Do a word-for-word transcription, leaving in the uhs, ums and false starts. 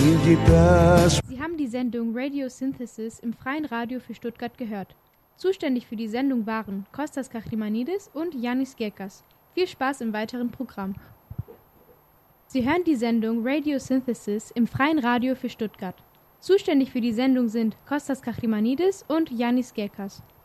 Sie haben die Sendung Radio Synthesis im Freien Radio für Stuttgart gehört. Zuständig für die Sendung waren Kostas Kachimanidis und Yannis Gerkas. Viel Spaß im weiteren Programm. Sie hören die Sendung Radio Synthesis im Freien Radio für Stuttgart. Zuständig für die Sendung sind Kostas Kachimanidis und Yannis Gerkas.